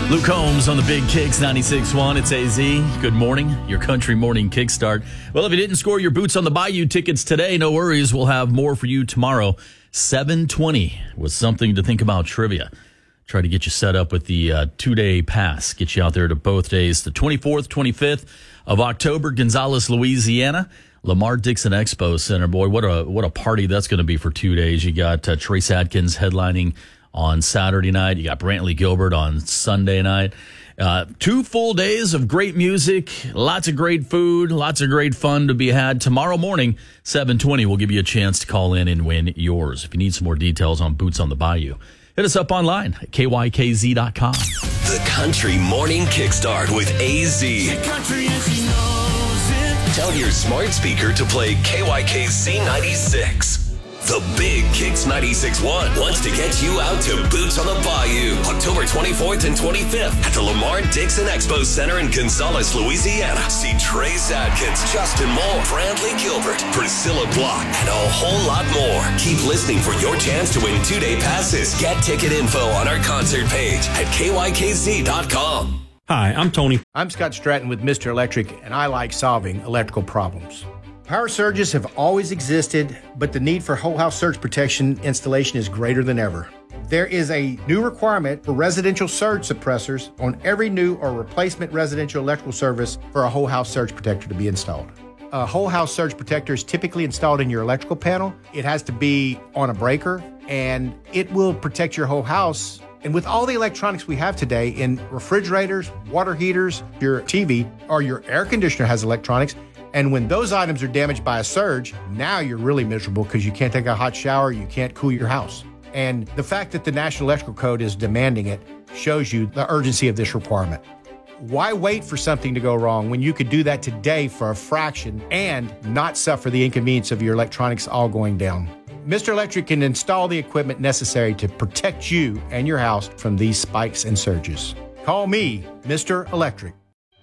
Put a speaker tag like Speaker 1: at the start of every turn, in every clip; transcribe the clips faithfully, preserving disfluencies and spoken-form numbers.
Speaker 1: Luke Combs on the Big Kicks ninety-six point one. It's A Z. Good morning. Your country morning kickstart. Well, if you didn't score your Boots on the Bayou tickets today, no worries. We'll have more for you tomorrow. seven twenty was something to think about trivia. Try to get you set up with the uh, two-day pass. Get you out there to both days. The twenty-fourth, twenty-fifth of October, Gonzales, Louisiana. Lamar Dixon Expo Center. Boy, what a what a party that's going to be for two days. You got uh, Trace Adkins headlining on Saturday night. You got Brantley Gilbert on Sunday night. Uh, two full days of great music, lots of great food, lots of great fun to be had. Tomorrow morning, seven twenty, we'll give you a chance to call in and win yours. If you need some more details on Boots on the Bayou, hit us up online at K Y K Z dot com.
Speaker 2: The Country Morning Kickstart with A Z. Country and she knows it. Tell your smart speaker to play K Y K Z ninety-six. The Big Kicks ninety-six point one wants to get you out to Boots on the Bayou, October twenty-fourth and twenty-fifth at the Lamar Dixon Expo Center in Gonzales, Louisiana. See Trace Adkins, Justin Moore, Brantley Gilbert, Priscilla Block, and a whole lot more. Keep listening for your chance to win two-day passes. Get ticket info on our concert page at K Y K Z dot com.
Speaker 3: Hi, I'm Tony.
Speaker 4: I'm Scott Stratton with Mister Electric, and I like solving electrical problems. Power surges have always existed, but the need for whole house surge protection installation is greater than ever. There is a new requirement for residential surge suppressors on every new or replacement residential electrical service for a whole house surge protector to be installed. A whole house surge protector is typically installed in your electrical panel. It has to be on a breaker, and it will protect your whole house. And with all the electronics we have today in refrigerators, water heaters, your T V, or your air conditioner has electronics, and when those items are damaged by a surge, now you're really miserable because you can't take a hot shower, you can't cool your house. And the fact that the National Electrical Code is demanding it shows you the urgency of this requirement. Why wait for something to go wrong when you could do that today for a fraction and not suffer the inconvenience of your electronics all going down? Mister Electric can install the equipment necessary to protect you and your house from these spikes and surges. Call me, Mister Electric.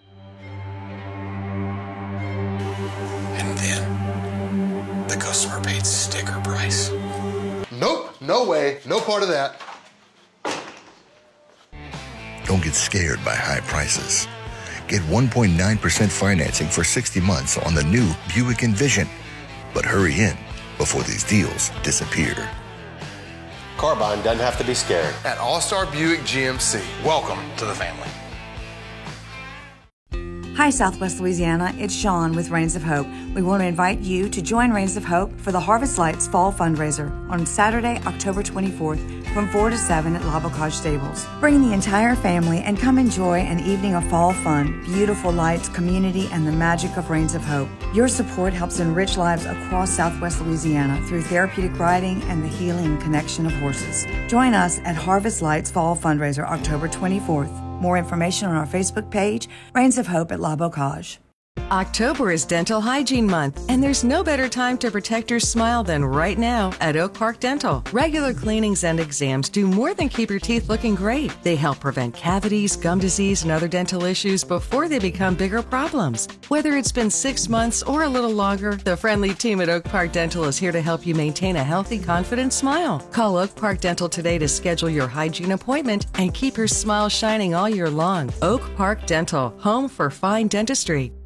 Speaker 5: And then the customer paid sticker price.
Speaker 6: Nope, no way, no part of that.
Speaker 7: Don't get scared by high prices. Get one point nine percent financing for sixty months on the new Buick Envision. But hurry in before these deals disappear.
Speaker 6: Car buying doesn't have to be scary. At All-Star Buick G M C. Welcome to the family.
Speaker 8: Hi, Southwest Louisiana. It's Sean with Reigns of Hope. We want to invite you to join Reigns of Hope for the Harvest Lights Fall Fundraiser on Saturday, October twenty-fourth from four to seven at La Bocage Stables. Bring the entire family and come enjoy an evening of fall fun, beautiful lights, community, and the magic of Reigns of Hope. Your support helps enrich lives across Southwest Louisiana through therapeutic riding and the healing connection of horses. Join us at Harvest Lights Fall Fundraiser October twenty-fourth. More information on our Facebook page, Reigns of Hope at La Bocage.
Speaker 9: October is Dental Hygiene Month, and there's no better time to protect your smile than right now at Oak Park Dental. Regular cleanings and exams do more than keep your teeth looking great. They help prevent cavities, gum disease, and other dental issues before they become bigger problems. Whether it's been six months or a little longer, the friendly team at Oak Park Dental is here to help you maintain a healthy, confident smile. Call Oak Park Dental today to schedule your hygiene appointment and keep your smile shining all year long. Oak Park Dental, home for fine dentistry.